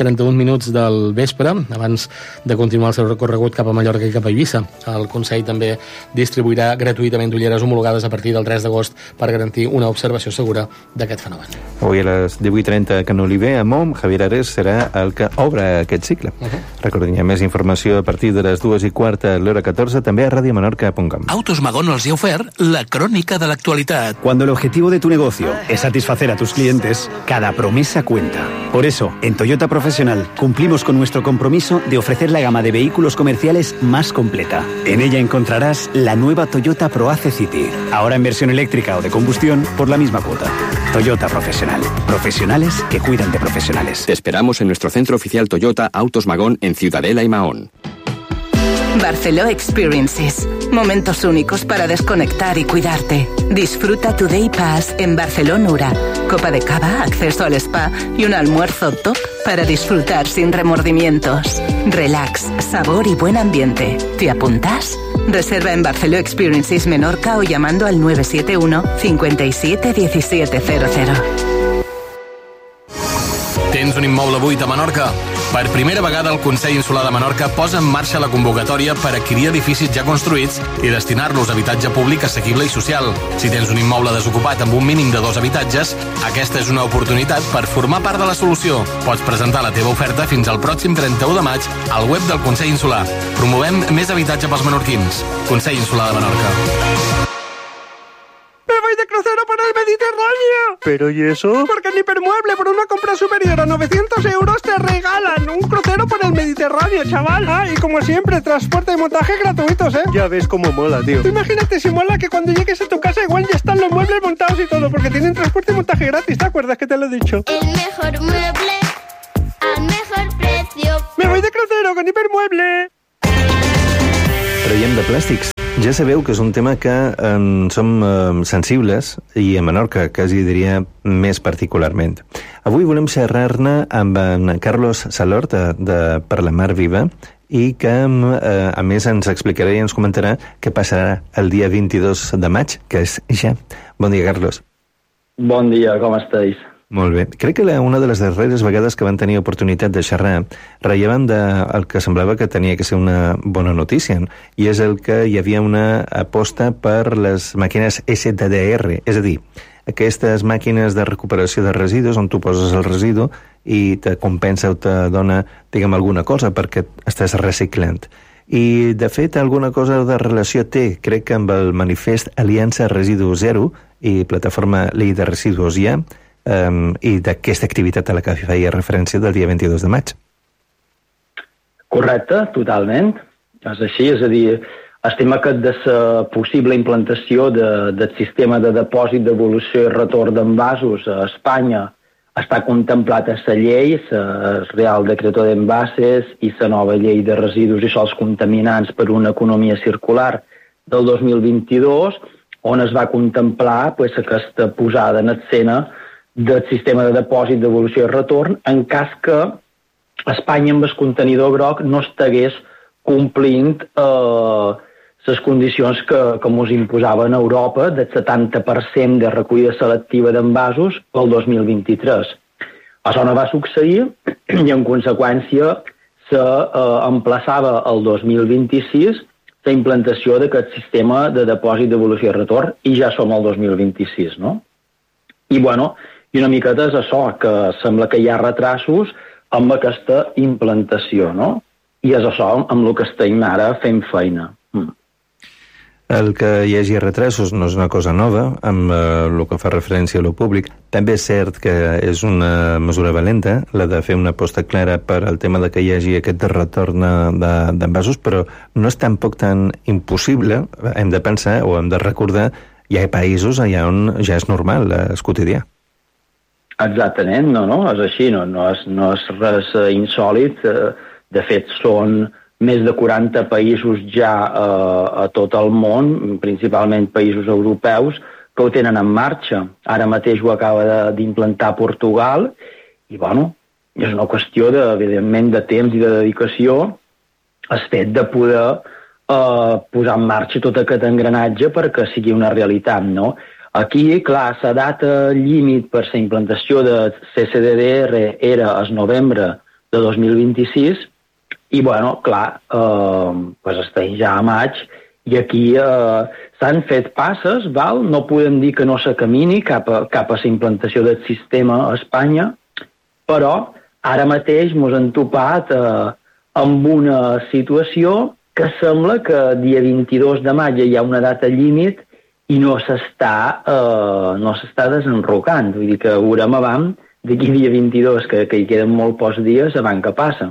Speaker 18: 8:31 del vespre, abans de continuar el seu recorregut cap a Mallorca i cap a Eivissa. El Consell també distribuirà gratuïtament ulleres homologades a partir del 3 d'agost per garantir una observació segura d'aquest fenomen.
Speaker 3: Avui a les 18:30 a Can Oliver, a Mom, Javier Ares serà el que obre aquest cicle. Recordem, hi ha més informació a partir de les 2:15 a l'hora 14, també a radiomenorca.com.
Speaker 5: Autos Magón els hi ha ofert la crònica de l'actualitat.
Speaker 2: Cuando el objetivo de tu negocio es satisfacer a tus clientes, cada promesa cuenta. Por eso, en Toyota Profesional cumplimos con nuestro compromiso de ofrecer la gama de vehículos comerciales más completa. En ella encontrarás la nueva Toyota ProAce City, ahora en versión eléctrica o de combustión por la misma cuota. Toyota Profesional. Profesionales que cuidan de profesionales.
Speaker 8: Te esperamos en nuestro centro oficial Toyota Autos Magón en Ciudadela y Mahón.
Speaker 23: Barceló Experiences. Momentos únicos para desconectar y cuidarte. Disfruta tu Day Pass en Barceló Nura. Copa de cava, acceso al spa y un almuerzo top para disfrutar sin remordimientos. Relax, sabor y buen ambiente. ¿Te apuntas? Reserva en Barceló Experiences Menorca o llamando al 971 57 1700.
Speaker 12: Tens un immoble buit a Menorca? Per primera vegada el Consell Insular de Menorca posa en marxa la convocatòria per adquirir edificis ja construïts i destinar-los a habitatge públic assequible i social. Si tens un immoble desocupat amb un mínim de 2 habitatges, aquesta és una oportunitat per formar part de la solució. Pots presentar la teva oferta fins al pròxim 31 de maig al web del Consell Insular. Promovem més habitatge pels menorquins. Consell Insular de Menorca.
Speaker 24: ¡Me voy de crucero por el Mediterráneo! ¿Pero y eso? Porque en Hipermueble, por una compra superior a 900 euros, te regalan un crucero por el Mediterráneo, chaval. Ah, y como siempre, transporte y montaje gratuitos, ¿eh? Ya ves cómo mola, tío. Tú imagínate si mola que cuando llegues a tu casa igual ya están los muebles montados y todo, porque tienen transporte y montaje gratis, ¿te acuerdas que te lo he dicho?
Speaker 25: El mejor mueble al mejor precio.
Speaker 24: ¡Me voy de crucero con Hipermueble!
Speaker 3: Traiem de plàstics. Ja sabeu que és un tema que som sensibles i a Menorca, quasi diria més particularment. Avui volem xerrar-ne amb en Carlos Salort de Per la Mar Viva i que a més ens explicarà i ens comentarà què passarà el dia 22 de maig, que és ja. Bon dia, Carlos.
Speaker 26: Bon dia, com estàs?
Speaker 3: Molt bé. Crec que una de les darreres vegades que van tenir oportunitat de xerrar rellevant del que semblava que tenia que ser una bona notícia, i és el que hi havia una aposta per les màquines SDDR, és a dir, aquestes màquines de recuperació de residus on tu poses el residu i te compensa o te dona, diguem, alguna cosa perquè estàs reciclant. I, de fet, alguna cosa de relació té, crec que amb el manifest Aliança Residu Zero i plataforma Llei de Residus Ja, i d'aquesta activitat a la que feia referència del dia 22 de maig.
Speaker 26: Correcte, totalment. És així, és a dir, el tema aquest de la possible implantació del sistema de depòsit, devolució i retorn d'envasos a Espanya està contemplat a la llei, el Real Decreto d'Envases i la nova llei de residus i sols contaminants per una economia circular del 2022, on es va contemplar aquesta posada en escena del sistema de depòsit, devolució i retorn en cas que Espanya amb el contenidor groc no estigués complint les condicions que ens imposaven a Europa del 70% de recollida selectiva d'envasos pel 2023. Això no va succeir i en conseqüència s'emplaçava el 2026 la implantació d'aquest sistema de depòsit, devolució i retorn i ja som al 2026, no? I una miqueta és això, que sembla que hi ha retrasos amb aquesta implantació, no? I és això amb el que estem ara fent feina.
Speaker 3: El que hi hagi retrasos no és una cosa nova, amb el que fa referència a lo públic. També és cert que és una mesura valenta, la de fer una aposta clara per al tema de que hi hagi aquest retorn d'envasos, però no és tampoc tan impossible. Hem de pensar o hem de recordar hi ha països allà on ja és normal, és quotidià.
Speaker 26: Exactament, no, és així, no és res insòlit. De fet, són més de 40 països ja a tot el món, principalment països europeus, que ho tenen en marxa. Ara mateix ho acaba d'implantar Portugal i, és una qüestió, evidentment, de temps i de dedicació el fet de poder posar en marxa tot aquest engranatge perquè sigui una realitat, no? Aquí, clar, la data límit per la implantació de CCDR era el novembre de 2026 i, clar, estem ja a maig i aquí s'han fet passes, no podem dir que no se camini cap a la implantació del sistema a Espanya, però ara mateix ens hem topat amb una situació que sembla que dia 22 de maig hi ha una data límit i no s'està desenrocant. Vull dir que veurem abans, d'aquí dia 22, que hi queden molt pocs dies, abans que passa.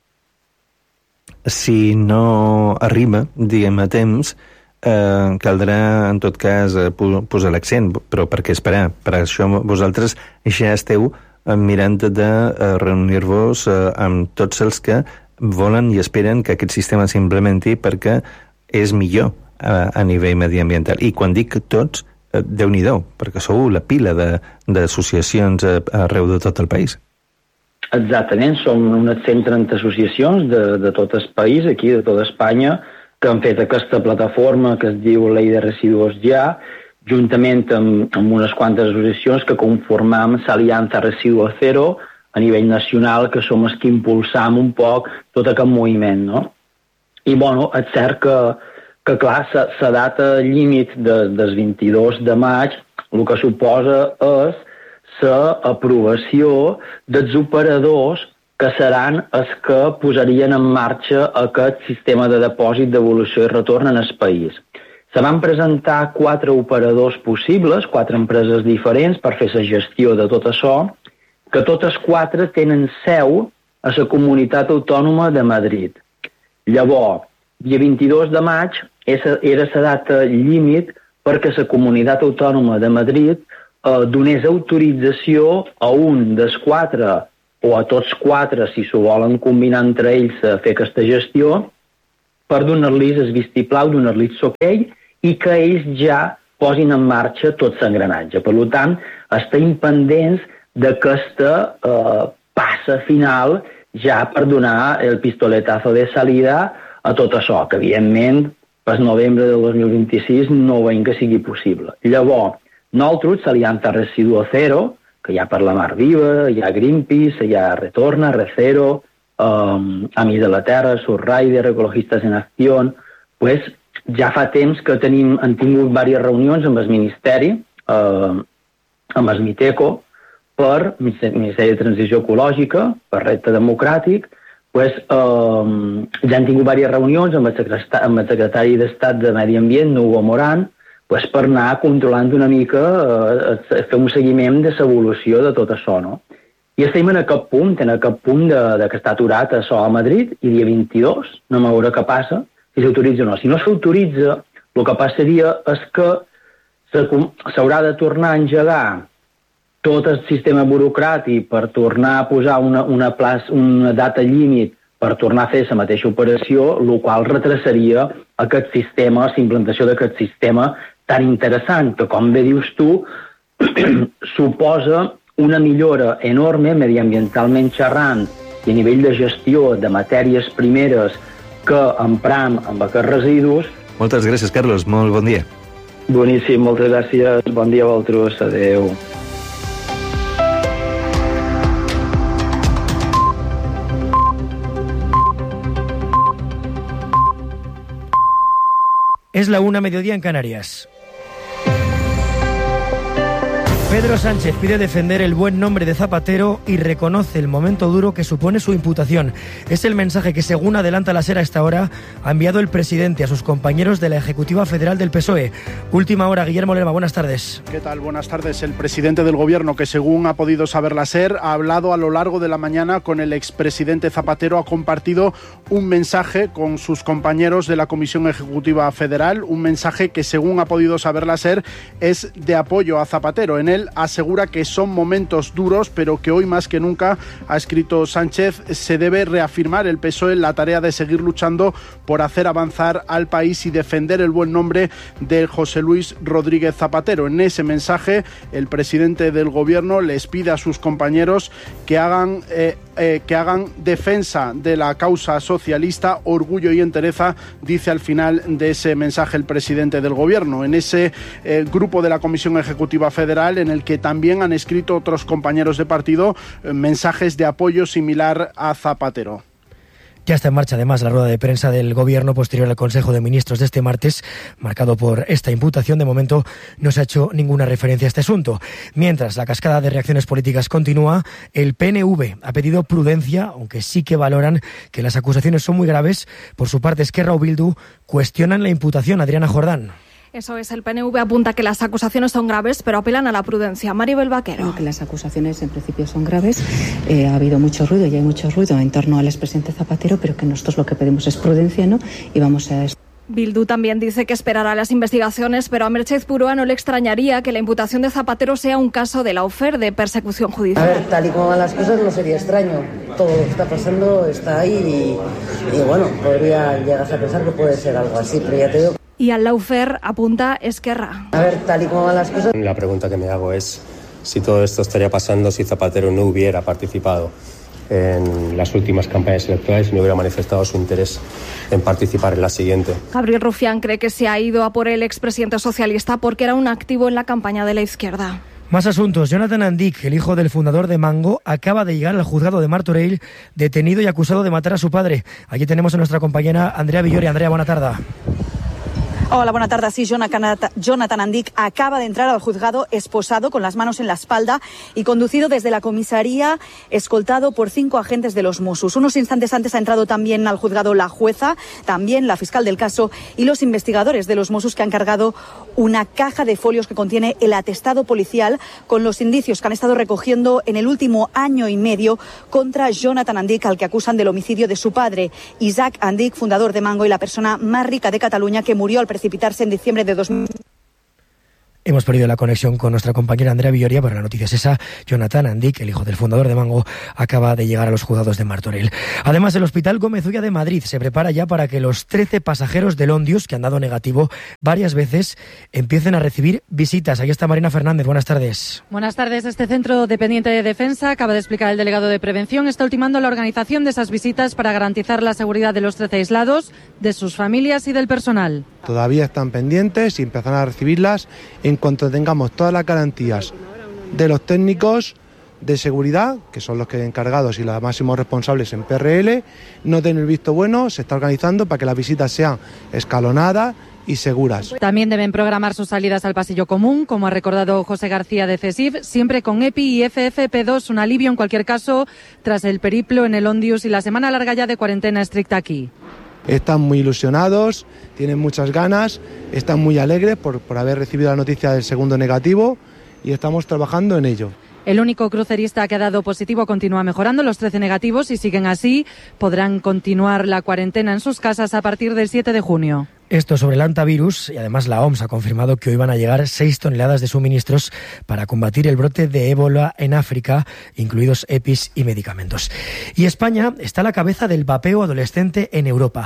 Speaker 3: Si no arriba, diguem, a temps, caldrà, en tot cas, posar l'accent. Però per què esperar? Per això vosaltres ja esteu mirant de reunir-vos amb tots els que volen i esperen que aquest sistema s'implementi perquè és millor a nivell mediambiental. I quan dic tots, Déu-n'hi-do, perquè sou la pila d'associacions arreu de tot el país.
Speaker 26: Exactament, som unes 130 associacions de tot el país, aquí, de tota Espanya, que han fet aquesta plataforma que es diu Ley de Residuos Ja, juntament amb unes quantes associacions que conformam l'Aliança Residuo Cero a nivell nacional, que som els que impulsam un poc tot aquest moviment, no? I, és cert que clar, la data límit del 22 de maig el que suposa és l'aprovació dels operadors que seran els que posarien en marxa aquest sistema de depòsit, devolució i retorn en el país. Se van presentar 4 operadors possibles, 4 empreses diferents per fer la gestió de tot això, que totes 4 tenen seu a la Comunitat Autònoma de Madrid. Llavors, dia 22 de maig era la data límit perquè la Comunitat Autònoma de Madrid donés autorització a un dels 4 o a tots 4, si s'ho volen combinar entre ells a fer aquesta gestió, per donar-los el vistiplau, donar-los l'ok i que ells ja posin en marxa tot l'engranatge. Per tant, estem pendents d'aquesta passa final ja per donar el pistoletazo de salida a tot això, que evidentment per novembre del 2026 no veiem que sigui possible. Llavors, nosaltres, l'Aliança Residuo Cero, que hi ha per la Mar Viva, hi ha Greenpeace, hi ha Retorna, Recero, Amics de la Terra, Surrider, Ecologistes en Acció, pues, ja fa temps que han tingut diverses reunions amb el Ministeri, amb el MITECO, per Ministeri de Transició Ecològica, per Repte Democràtic, pues, ja han tingut diverses reunions amb el secretari d'Estat de Medi Ambient, Hugo Morán, pues, per anar controlant una mica, fer un seguiment de l'evolució de tot això, no? I estem en aquest punt de que està aturat això a Madrid, i dia 22, no m'ho veurà què passa, si s'autoritza o no. Si no s'autoritza, el que passaria és que s'haurà de tornar a engegar tot el sistema burocràtic per tornar a posar una data límit per tornar a fer la mateixa operació, el qual retrasaria aquest sistema, la implantació d'aquest sistema tan interessant que, com bé dius tu, suposa una millora enorme mediambientalment xerrant i a nivell de gestió de matèries primeres que empram amb aquests residus.
Speaker 3: Moltes gràcies, Carlos. Molt bon dia.
Speaker 26: Boníssim, moltes gràcies. Bon dia a vosaltres. Adéu.
Speaker 7: Es la 1:00 mediodía en Canarias. Pedro Sánchez pide defender el buen nombre de Zapatero y reconoce el momento duro que supone su imputación. Es el mensaje que, según adelanta La Ser a esta hora, ha enviado el presidente a sus compañeros de la Ejecutiva Federal del PSOE. Última hora, Guillermo Lerma, buenas tardes.
Speaker 10: ¿Qué tal? Buenas tardes. El presidente del Gobierno, que según ha podido saber La Ser, ha hablado a lo largo de la mañana con el expresidente Zapatero, ha compartido un mensaje con sus compañeros de la Comisión Ejecutiva Federal, un mensaje que, según ha podido saber La Ser, es de apoyo a Zapatero. En él asegura que son momentos duros, pero que hoy más que nunca, ha escrito Sánchez, se debe reafirmar el PSOE en la tarea de seguir luchando por hacer avanzar al país y defender el buen nombre de José Luis Rodríguez Zapatero. En ese mensaje, el presidente del Gobierno les pide a sus compañeros que hagan defensa de la causa socialista, orgullo y entereza, dice al final de ese mensaje el presidente del Gobierno. En ese grupo de la Comisión Ejecutiva Federal, en el que también han escrito otros compañeros de partido mensajes de apoyo similar a Zapatero.
Speaker 7: Ya está en marcha, además, la rueda de prensa del Gobierno posterior al Consejo de Ministros de este martes, marcado por esta imputación. De momento no se ha hecho ninguna referencia a este asunto. Mientras la cascada de reacciones políticas continúa, el PNV ha pedido prudencia, aunque sí que valoran que las acusaciones son muy graves. Por su parte, Esquerra o Bildu cuestionan la imputación. Adriana Jordán.
Speaker 11: Eso es, el PNV apunta que las acusaciones son graves, pero apelan a la prudencia. Maribel Vaquero.
Speaker 13: No, que las acusaciones en principio son graves. Ha habido mucho ruido y hay mucho ruido en torno al expresidente Zapatero, pero que nosotros lo que pedimos es prudencia, ¿no? Y vamos a...
Speaker 11: Bildu también dice que esperará las investigaciones, pero a Merchez Purúa no le extrañaría que la imputación de Zapatero sea un caso de lawfare, de persecución judicial.
Speaker 14: A ver, tal y como van las cosas no sería extraño. Todo lo que está pasando está ahí y bueno, podría llegarse a pensar que puede ser algo así, pero ya te digo...
Speaker 11: Y al lawfare apunta Esquerra.
Speaker 14: A ver, tal y como van las cosas...
Speaker 15: La pregunta que me hago es si todo esto estaría pasando si Zapatero no hubiera participado en las últimas campañas electorales y no hubiera manifestado su interés en participar en la siguiente.
Speaker 11: Gabriel Rufián cree que se ha ido a por el expresidente socialista porque era un activo en la campaña de la izquierda.
Speaker 7: Más asuntos. Jonathan Andic, el hijo del fundador de Mango, acaba de llegar al juzgado de Martorell, detenido y acusado de matar a su padre. Allí tenemos a nuestra compañera Andrea Villori. Andrea, buena tarde.
Speaker 27: Hola, buena tarde. Sí, Jonathan Andic acaba de entrar al juzgado esposado, con las manos en la espalda y conducido desde la comisaría, escoltado por 5 agentes de los Mossos. Unos instantes antes ha entrado también al juzgado la jueza, también la fiscal del caso y los investigadores de los Mossos, que han cargado una caja de folios que contiene el atestado policial con los indicios que han estado recogiendo en el último año y medio contra Jonathan Andic, al que acusan del homicidio de su padre, Isaac Andic, fundador de Mango y la persona más rica de Cataluña, que murió al precipitarse en diciembre de 2000.
Speaker 7: Hemos perdido la conexión con nuestra compañera Andrea Villoria, pero la noticia es esa. Jonathan Andic, el hijo del fundador de Mango, acaba de llegar a los juzgados de Martorell. Además, el Hospital Gómez Ulla de Madrid se prepara ya para que los 13 pasajeros del Ondius, que han dado negativo varias veces, empiecen a recibir visitas. Ahí está Marina Fernández. Buenas tardes.
Speaker 28: Buenas tardes. Este centro dependiente de Defensa, acaba de explicar el delegado de Prevención, está ultimando la organización de esas visitas para garantizar la seguridad de los 13 aislados, de sus familias y del personal.
Speaker 29: Todavía están pendientes y empezarán a recibirlas en cuanto tengamos todas las garantías de los técnicos de seguridad, que son los que encargados y los máximos responsables en PRL, no den el visto bueno. Se está organizando para que las visitas sean escalonadas y seguras.
Speaker 28: También deben programar sus salidas al pasillo común, como ha recordado José García de CESIF, siempre con EPI y FFP2, un alivio en cualquier caso tras el periplo en el Ondius y la semana larga ya de cuarentena estricta aquí.
Speaker 29: Están muy ilusionados, tienen muchas ganas, están muy alegres por haber recibido la noticia del segundo negativo y estamos trabajando en ello.
Speaker 28: El único crucerista que ha dado positivo continúa mejorando. Los 13 negativos, si siguen así, podrán continuar la cuarentena en sus casas a partir del 7 de junio.
Speaker 7: Esto sobre el hantavirus, y además la OMS ha confirmado que hoy van a llegar 6 toneladas de suministros para combatir el brote de ébola en África, incluidos EPIs y medicamentos. Y España está a la cabeza del vapeo adolescente en Europa.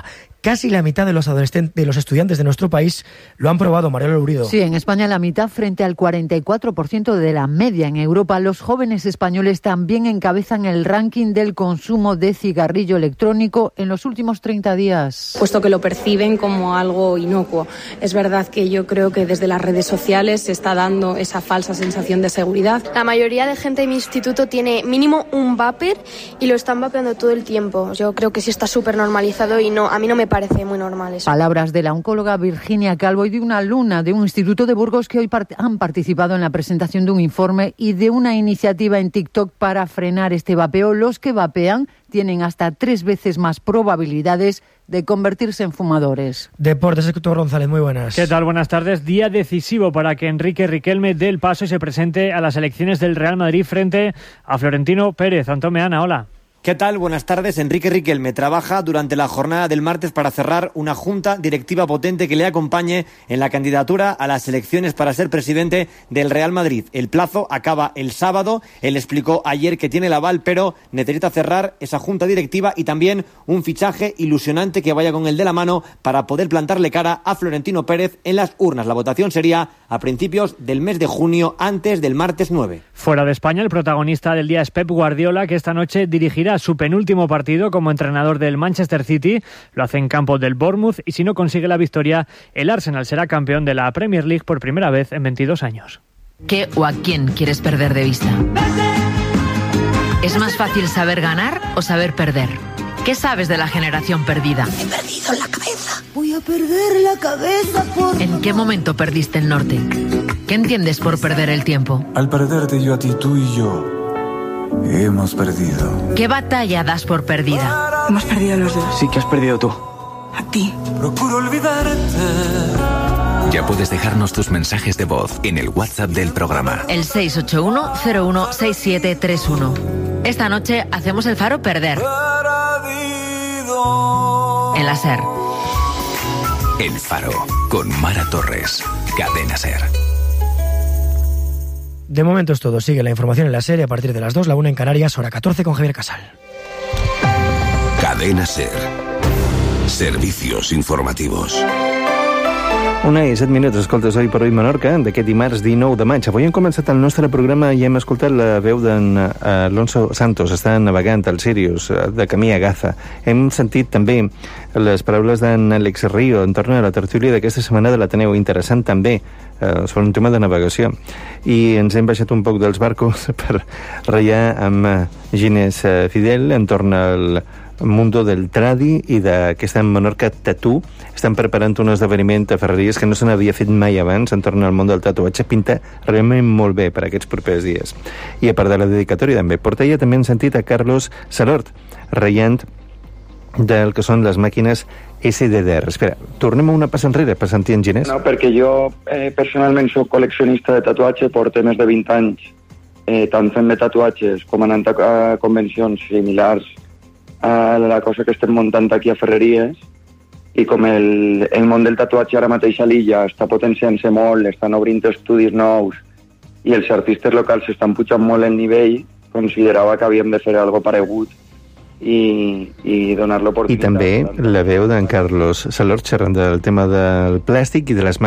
Speaker 7: casi la mitad de los estudiantes de nuestro país lo han probado. Mariela Lurido.
Speaker 1: Sí, en España la mitad frente al 44% de la media. En Europa, los jóvenes españoles también encabezan el ranking del consumo de cigarrillo electrónico en los últimos 30 días.
Speaker 6: Puesto que lo perciben como algo inocuo. Es verdad que yo creo que desde las redes sociales se está dando esa falsa sensación de seguridad.
Speaker 9: La mayoría de gente de mi instituto tiene mínimo un vapor y lo están vapeando todo el tiempo. Yo creo que sí está súper normalizado y a mí no me parece muy normal eso.
Speaker 1: Palabras de la oncóloga Virginia Calvo y de una alumna de un instituto de Burgos que hoy han participado en la presentación de un informe y de una iniciativa en TikTok para frenar este vapeo. Los que vapean tienen hasta 3 veces más probabilidades de convertirse en fumadores.
Speaker 7: Deportes, Héctor González, muy buenas.
Speaker 16: ¿Qué tal? Buenas tardes. Día decisivo para que Enrique Riquelme dé el paso y se presente a las elecciones del Real Madrid frente a Florentino Pérez. Antón Meana, hola.
Speaker 17: ¿Qué tal? Buenas tardes. Enrique Riquelme trabaja durante la jornada del martes para cerrar una junta directiva potente que le acompañe en la candidatura a las elecciones para ser presidente del Real Madrid. El plazo acaba el sábado. Él explicó ayer que tiene el aval, pero necesita cerrar esa junta directiva y también un fichaje ilusionante que vaya con el de la mano para poder plantarle cara a Florentino Pérez en las urnas. La votación sería a principios del mes de junio, antes del martes 9.
Speaker 16: Fuera de España, el protagonista del día es Pep Guardiola, que esta noche dirigirá su penúltimo partido como entrenador del Manchester City. Lo hace en campo del Bournemouth y si no consigue la victoria, el Arsenal será campeón de la Premier League por primera vez en 22 años.
Speaker 19: ¿Qué o a quién quieres perder de vista? ¿Es más fácil saber ganar o saber perder? ¿Qué sabes de la generación perdida?
Speaker 20: He perdido la cabeza. Voy a perder la cabeza por...
Speaker 19: ¿En qué momento perdiste el norte? ¿Qué entiendes por perder el tiempo?
Speaker 21: Al perderte yo a ti, tú y yo hemos perdido.
Speaker 19: ¿Qué batalla das por perdida?
Speaker 20: Hemos perdido los dos.
Speaker 21: Sí, que has perdido tú.
Speaker 20: A ti.
Speaker 21: Procuro olvidarte.
Speaker 22: Ya puedes dejarnos tus mensajes de voz en el WhatsApp del programa.
Speaker 19: El 681-016731. Esta noche hacemos el Faro perder. En la SER.
Speaker 22: El Faro, con Mara Torres. Cadena SER.
Speaker 7: De momento es todo. Sigue la información en la SER a partir de las 2, la 1 en Canarias, hora 14 con Javier Casal.
Speaker 22: Cadena SER. Servicios informativos.
Speaker 3: 1:07, escoltes Oi per Oi Menorca, d'aquest dimarts 19 de maig. Avui hem començat el nostre programa i hem escoltat la veu d'en Alonso Santos, està navegant al Sirius, de camí a Gaza. Hem sentit també les paraules d'en Àlex Río en torn a la tertúlia d'aquesta setmana de l'Ateneu, interessant també, sobre un tema de navegació. I ens hem baixat un poc dels barcos per ratllar amb Ginés Fidel en torn al Mundo del Tradi i d'aquesta Menorca Tattoo. Estan preparant un esdeveniment a Ferreries que no se n'havia fet mai abans en torn al món del tatuatge. Pinta realment molt bé per aquests propers dies. I a part de la dedicatòria també. Portaia també hem sentit a Carlos Salort ratllant del que són les màquines SDR. Espera, tornem a una passa enrere per sentir en Ginés.
Speaker 30: No, perquè jo personalment soc col·leccionista de tatuatge, porto més de 20 anys tant fent de tatuatges com anant a convencions similars a la cosa que estem muntant aquí a Ferreries, i com el món del tatuatge ara mateix a l'illa està potenciant-se molt, estan obrint estudis nous i els artistes locals estan pujant molt el nivell, considerava que havíem de fer alguna cosa paregut i donar l'oportunitat.
Speaker 3: I també la veu d'en Carlos Salort xerrant del tema del plàstic i de les